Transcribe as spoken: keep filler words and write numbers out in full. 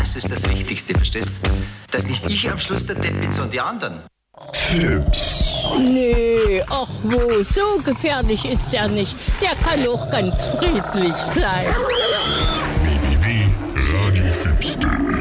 Das ist das Wichtigste, verstehst? Dass nicht ich am Schluss der Depp bin, sondern die anderen. Nee, ach wo, so gefährlich ist er nicht. Der kann auch ganz friedlich sein.